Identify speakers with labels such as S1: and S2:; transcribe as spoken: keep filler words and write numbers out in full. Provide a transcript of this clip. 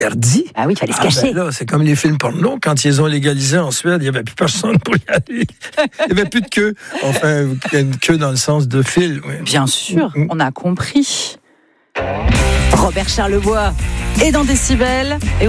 S1: interdit.
S2: Ah oui, il fallait se
S1: Ah,
S2: cacher.
S1: ben là, c'est comme les films porno. Quand ils ont légalisé en Suède, il n'y avait plus personne pour y aller. Il n'y avait plus de queue. Enfin, une queue dans le sens de fil. Oui.
S2: Bien sûr, on a compris. Robert Charlebois est dans Décibel. Et